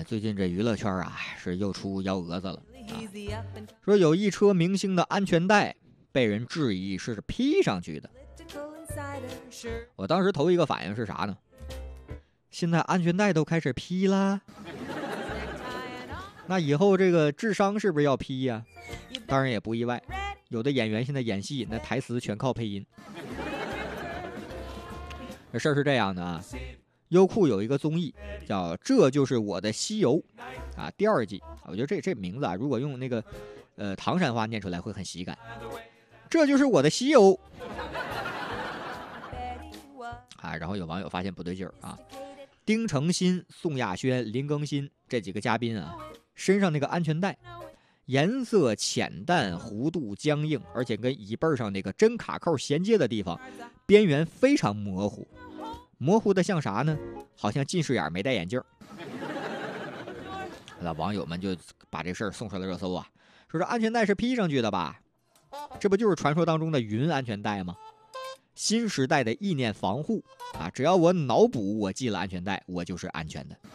最近这娱乐圈啊是又出幺蛾子了说有一车明星的安全带被人质疑是 P 上去的。我当时头一个反应是啥呢？现在安全带都开始 P 啦，那以后这个智商是不是要 P 呀？当然也不意外，有的演员现在演戏那台词全靠配音。这事儿是这样的啊，优酷有一个综艺叫《这就是我的西游》啊，第2季。我觉得这名字啊，如果用那个唐山话念出来会很喜感。这就是我的西游啊！然后有网友发现不对劲儿啊，丁程鑫、宋亚轩、林更新这几个嘉宾啊，身上那个安全带颜色浅淡，弧度僵硬，而且跟椅背上那个真卡扣衔接的地方边缘非常模糊，模糊的像啥呢？好像近视眼没戴眼镜。那网友们就把这事儿送上了热搜啊，说这安全带是 P 上去的吧？这不就是传说当中的云安全带吗？新时代的意念防护啊，只要我脑补我系了安全带，我就是安全的。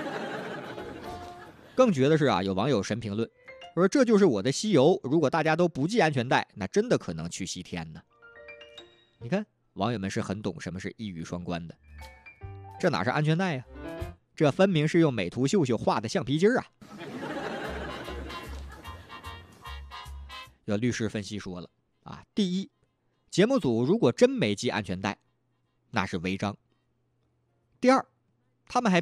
更绝的是啊，有网友神评论说这就是我的西游，如果大家都不系安全带，那真的可能去西天呢。你看网友们是很懂什么是一语双关的，这哪是安全带呀？这分明是用美图秀秀画的橡皮筋啊！有律师分析说了啊，第一，节目组如果真没系安全带，那是违章。第二，他们还